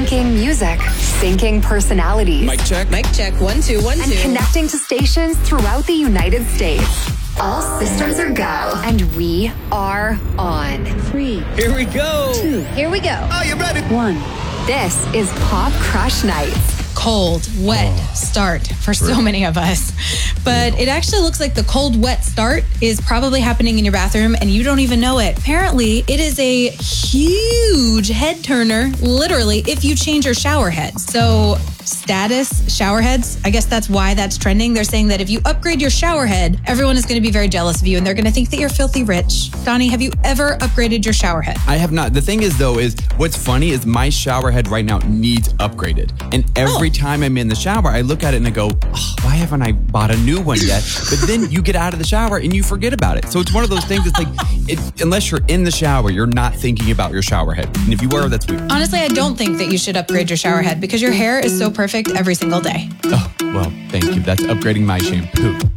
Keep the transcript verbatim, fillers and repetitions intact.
Syncing music, syncing personalities. Mic check. Mic check. One, two, one, and two. connecting to stations throughout the United States. All systems are go. And we are on. Three. Here we go. Two. Here we go. Are you ready? One. This is Pop Crush Nights. Cold, wet start for so many of us. But it actually looks like the cold, wet start is probably happening in your bathroom and you don't even know it. Apparently, it is a huge head turner, literally, if you change your shower head. So status shower heads, I guess that's why that's trending. They're saying that if you upgrade your shower head, everyone is going to be very jealous of you and they're going to think that you're filthy rich. Donnie, have you ever upgraded your shower head? I have not. The thing is, though, is what's funny is my shower head right now needs upgraded. And every Oh. time I'm in the shower, I look at it and I go, oh, why haven't I bought a new one yet? But then you get out of the shower and you forget about it. So it's one of those things, it's like, it, unless you're in the shower, you're not thinking about your shower head. And if you are, that's weird. Honestly, I don't think that you should upgrade your shower head because your hair is so perfect every single day. Oh, well, thank you. That's upgrading my shampoo.